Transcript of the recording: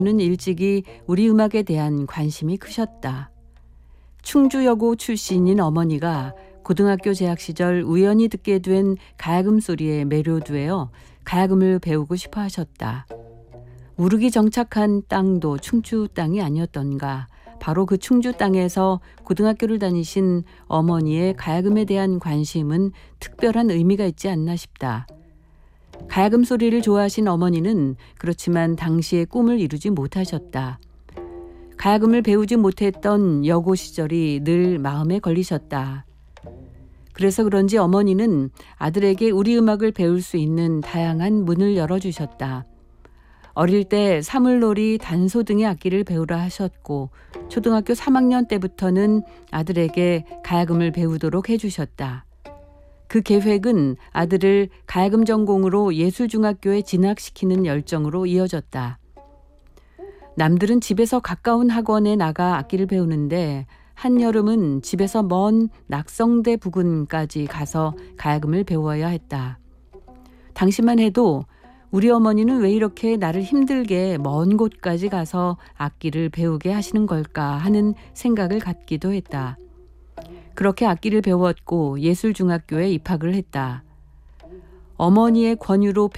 일찍이 우리 음악에 대한 관심이 크셨다. 충주여고 출신인 어머니가 고등학교 재학 시절 우연히 듣게 된 가야금 소리에 매료되어 가야금을 배우고 싶어 하셨다. 우르기 정착한 땅도 충주 땅이 아니었던가. 바로 그 충주 땅에서 고등학교를 다니신 어머니의 가야금에 대한 관심은 특별한 의미가 있지 않나 싶다. 가야금 소리를 좋아하신 어머니는 그렇지만 당시의 꿈을 이루지 못하셨다. 가야금을 배우지 못했던 여고 시절이 늘 마음에 걸리셨다. 그래서 그런지 어머니는 아들에게 우리 음악을 배울 수 있는 다양한 문을 열어주셨다. 어릴 때 사물놀이, 단소 등의 악기를 배우라 하셨고 초등학교 3학년 때부터는 아들에게 가야금을 배우도록 해주셨다. 그 계획은 아들을 가야금 전공으로 예술중학교에 진학시키는 열정으로 이어졌다. 남들은 집에서 가까운 학원에 나가 악기를 배우는데 한여름은 집에서 먼 낙성대 부근까지 가서 가야금을 배워야 했다. 당시만 해도 우리 어머니는 왜 이렇게 나를 힘들게 먼 곳까지 가서 악기를 배우게 하시는 걸까 하는 생각을 갖기도 했다. 그렇게 악기를 배웠고 예술중학교에 입학을 했다. 어머니의 권유로